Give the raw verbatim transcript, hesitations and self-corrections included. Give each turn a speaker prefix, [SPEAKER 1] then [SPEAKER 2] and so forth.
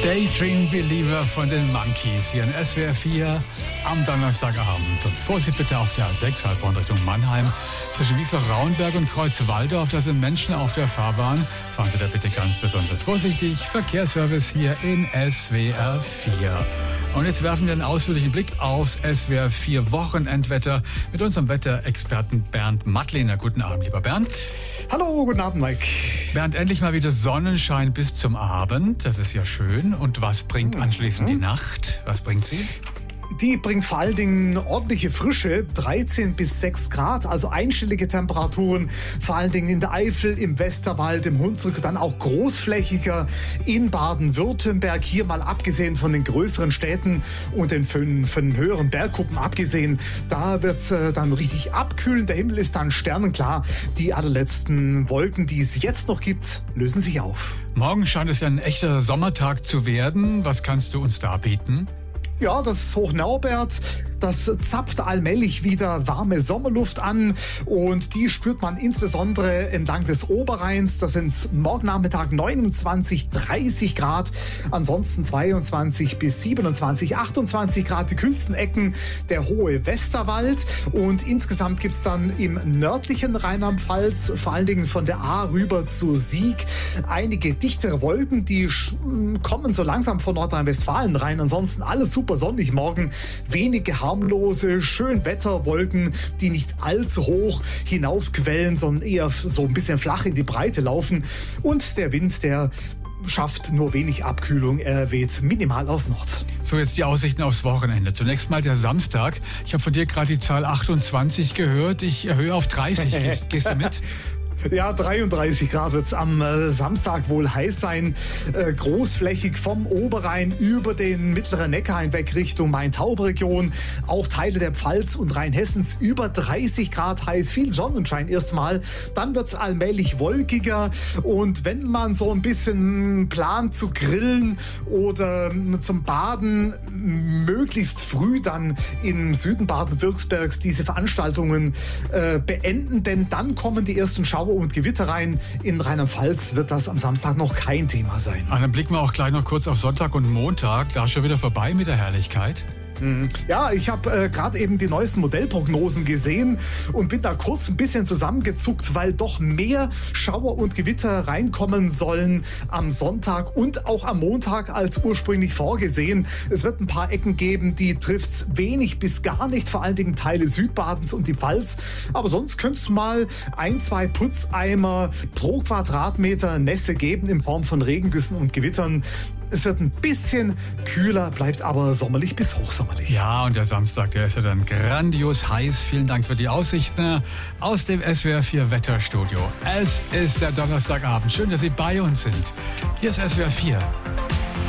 [SPEAKER 1] Daydream Believer von den Monkees hier in S W R vier am Donnerstagabend. Und Vorsicht bitte auf der A sechs Halbborn Richtung Mannheim. Zwischen Wiesloch-Rauenberg und Kreuzwaldorf, da sind Menschen auf der Fahrbahn. Fahren Sie da bitte ganz besonders vorsichtig. Verkehrsservice hier in S W R vier. Und jetzt werfen wir einen ausführlichen Blick aufs S W R vier Wochenendwetter mit unserem Wetterexperten Bernd Mattlehner. Guten Abend, lieber Bernd.
[SPEAKER 2] Hallo, guten Abend, Mike.
[SPEAKER 1] Bernd, endlich mal wieder Sonnenschein bis zum Abend. Das ist ja schön. Und was bringt anschließend die Nacht? Was bringt sie?
[SPEAKER 2] Die bringt vor allen Dingen ordentliche Frische, dreizehn bis sechs Grad, also einstellige Temperaturen, vor allen Dingen in der Eifel, im Westerwald, im Hunsrück, dann auch großflächiger in Baden-Württemberg, hier mal abgesehen von den größeren Städten und den von, von höheren Bergkuppen abgesehen, da wird es äh, dann richtig abkühlen, der Himmel ist dann sternenklar, die allerletzten Wolken, die es jetzt noch gibt, lösen sich auf.
[SPEAKER 1] Morgen scheint es ja ein echter Sommertag zu werden, was kannst du uns da bieten?
[SPEAKER 2] Ja, das ist Hochnaubert. Das zapft allmählich wieder warme Sommerluft an und die spürt man insbesondere entlang des Oberrheins. Das sind morgen Nachmittag neunundzwanzig, dreißig Grad, ansonsten zweiundzwanzig bis siebenundzwanzig, achtundzwanzig Grad, die kühlsten Ecken der hohe Westerwald. Und insgesamt gibt's dann im nördlichen Rheinland-Pfalz, vor allen Dingen von der Ahr rüber zu Sieg, einige dichtere Wolken, die kommen so langsam von Nordrhein-Westfalen rein. Ansonsten alles super sonnig morgen, wenige harmlose Schönwetterwolken, die nicht allzu hoch hinaufquellen, sondern eher so ein bisschen flach in die Breite laufen. Und der Wind, der schafft nur wenig Abkühlung, er weht minimal aus Nord.
[SPEAKER 1] So, jetzt die Aussichten aufs Wochenende. Zunächst mal der Samstag. Ich habe von dir gerade die Zahl achtundzwanzig gehört. Ich erhöhe auf dreißig. Gehst, gehst du mit?
[SPEAKER 2] Ja, dreiunddreißig Grad wird es am äh, Samstag wohl heiß sein. Äh, großflächig vom Oberrhein über den mittleren Neckar hinweg Richtung Main-Taub-Region. Auch Teile der Pfalz und Rheinhessens über dreißig Grad heiß. Viel Sonnenschein erstmal. Dann wird es allmählich wolkiger. Und wenn man so ein bisschen plant zu grillen oder zum Baden, möglichst früh dann im Süden Baden-Württembergs diese Veranstaltungen äh, beenden. Denn dann kommen die ersten Schauer und Gewitter rein. In Rheinland-Pfalz wird das am Samstag noch kein Thema sein.
[SPEAKER 1] Ah, dann blicken wir auch gleich noch kurz auf Sonntag und Montag. Da ist schon wieder vorbei mit der Herrlichkeit.
[SPEAKER 2] Ja, ich habe äh, gerade eben die neuesten Modellprognosen gesehen und bin da kurz ein bisschen zusammengezuckt, weil doch mehr Schauer und Gewitter reinkommen sollen am Sonntag und auch am Montag als ursprünglich vorgesehen. Es wird ein paar Ecken geben, die trifft's wenig bis gar nicht, vor allen Dingen Teile Südbadens und die Pfalz. Aber sonst könnte es mal ein, zwei Putzeimer pro Quadratmeter Nässe geben in Form von Regengüssen und Gewittern. Es wird ein bisschen kühler, bleibt aber sommerlich bis hochsommerlich.
[SPEAKER 1] Ja, und der Samstag, der ist ja dann grandios heiß. Vielen Dank für die Aussichten aus dem S W R vier Wetterstudio. Es ist der Donnerstagabend. Schön, dass Sie bei uns sind. Hier ist S W R vier.